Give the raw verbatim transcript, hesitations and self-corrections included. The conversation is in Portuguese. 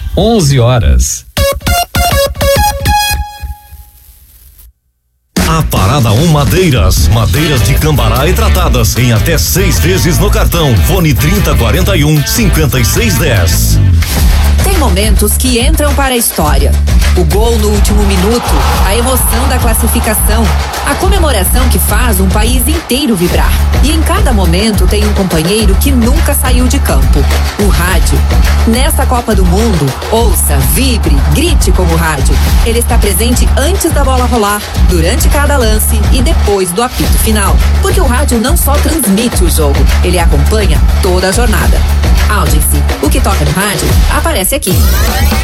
onze horas. A Parada um Madeiras, madeiras de Cambará e tratadas em até seis vezes no cartão. Fone trinta quarenta e um, cinquenta e seis dez. Tem momentos que entram para a história. O gol no último minuto, a emoção da classificação, a comemoração que faz um país inteiro vibrar. E em cada momento tem um companheiro que nunca saiu de campo, o rádio. Nesta Copa do Mundo, ouça, vibre, grite como rádio. Ele está presente antes da bola rolar, durante cada lance e depois do apito final. Porque o rádio não só transmite o jogo, ele acompanha toda a jornada. Audience, o que toca no rádio aparece aqui.